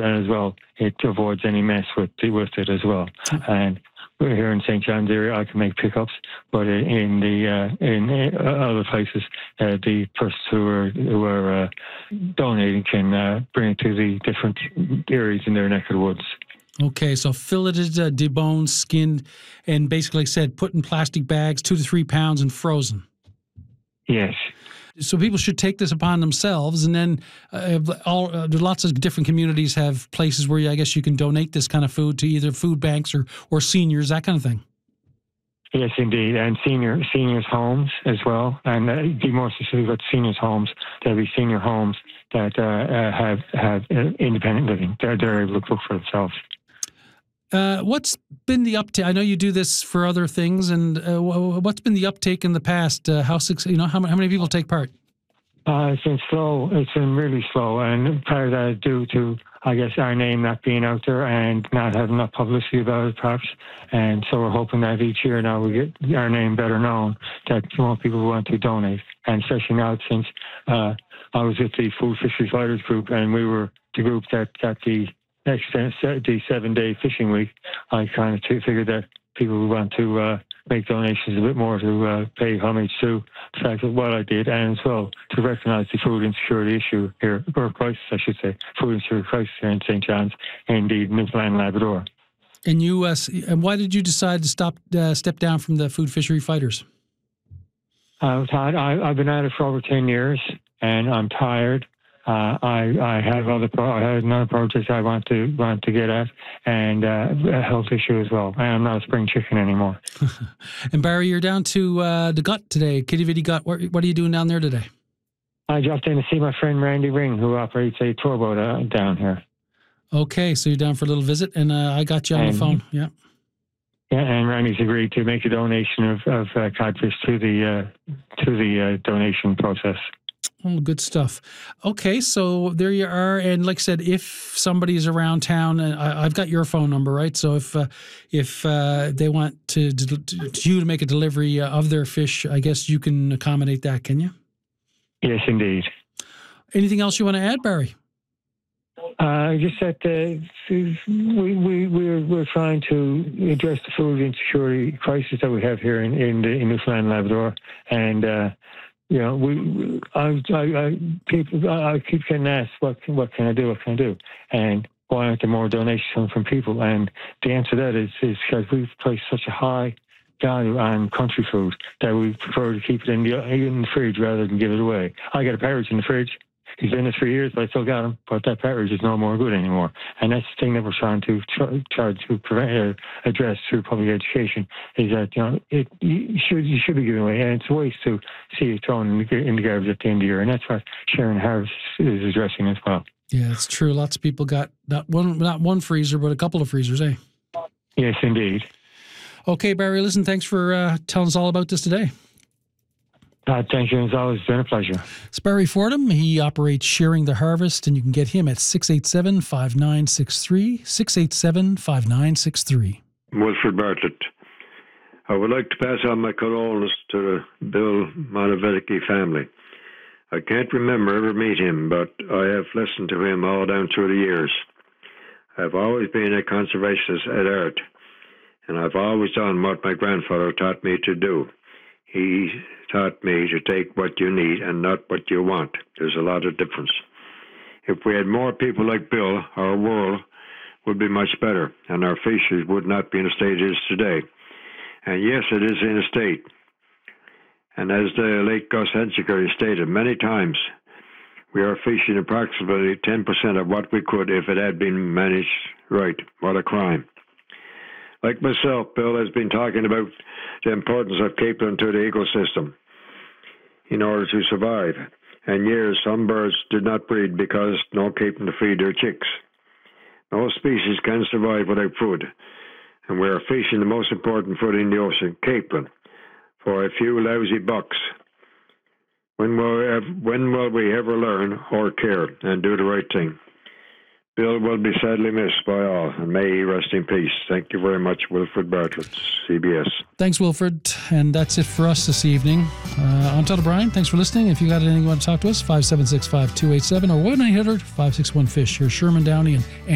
as well, it avoids any mess with it as well. And we're here in St. John's area, I can make pickups, but in other places, the persons who are donating can bring it to the different areas in their neck of the woods. Okay, so filleted, deboned, skinned, and basically said put in plastic bags, 2 to 3 pounds, and frozen. Yes. So people should take this upon themselves, and then lots of different communities have places where I guess you can donate this kind of food to either food banks or seniors, that kind of thing. Yes, indeed, and seniors' homes as well. And be more specific about seniors' homes. There'll be senior homes that have independent living. They're able to cook for themselves. What's been the uptake? I know you do this for other things, and what's been the uptake in the past? How many people take part? It's been slow. It's been really slow, and part of that is due to, I guess, our name not being out there and not having enough publicity about it, perhaps. And so we're hoping that each year now we get our name better known, that more people want to donate. And especially now, since I was with the Food Fisheries Fighters group, and we were the group that got the 7-day fishing week, I kind of figured that people would want to make donations a bit more to pay homage to the fact of what I did, and as well to recognise the food insecurity issue here, or crisis, I should say, food insecurity crisis here in St. John's, and indeed Newfoundland and Labrador. And you, and why did you decide to step down from the Food Fishery Fighters? I've been at it for over 10 years, and I'm tired. I have another project I want to get at, and a health issue as well. I'm not a spring chicken anymore. And Barry, you're down to the Gut today, Kitty Vitty Gut. What are you doing down there today? I dropped in to see my friend Randy Ring, who operates a tour boat down here. Okay, so you're down for a little visit, and I got you on the phone. Yeah. Yeah, and Randy's agreed to make a donation of codfish to the donation process. Oh, good stuff. Okay, so there you are. And like I said, if somebody is around town, and I've got your phone number, right? So if they want you to make a delivery of their fish, I guess you can accommodate that, can you? Yes, indeed. Anything else you want to add, Barry? Just that we're trying to address the food insecurity crisis that we have here in Newfoundland and Labrador, and I keep getting asked, what can I do? What can I do? And why aren't there more donations from people? And the answer to that is because we've placed such a high value on country food that we prefer to keep it in the fridge rather than give it away. I got a partridge in the fridge. He's been in it for years, but I still got him. But that partridge is no more good anymore. And that's the thing that we're trying to address through public education, is that you should be giving away, and it's a waste to see it thrown in the garbage at the end of the year. And that's what Sharon Harris is addressing as well. Yeah, it's true. Lots of people got not one freezer, but a couple of freezers, eh? Yes, indeed. Okay, Barry, listen, thanks for telling us all about this today. Thank you. It's always been a pleasure. It's Barry Fordham. He operates Sharing the Harvest, and you can get him at 687-5963, 687-5963. Wilfred Bartlett. I would like to pass on my condolences to the Bill Montevecchi family. I can't remember ever meeting him, but I have listened to him all down through the years. I've always been a conservationist at heart, and I've always done what my grandfather taught me to do. He taught me to take what you need and not what you want. There's a lot of difference. If we had more people like Bill, our world would be much better, and our fisheries would not be in the state it is today. And yes, it is in a state. And as the late Gus Hensiker stated many times, we are fishing approximately 10% of what we could if it had been managed right. What a crime. Like myself, Bill has been talking about the importance of capering to the ecosystem in order to survive. And years, some birds did not breed because no capering to feed their chicks. No species can survive without food, and we are fishing the most important food in the ocean, capering, for a few lousy bucks. When will we ever learn or care and do the right thing? Bill will be sadly missed by all, and may he rest in peace. Thank you very much, Wilfred Bartlett, CBS. Thanks, Wilfred. And that's it for us this evening. I'm Todd O'Brien. Thanks for listening. If you got anything you want to talk to us, 576-5287 or 1-800-561-FISH. Here's Sherman Downey and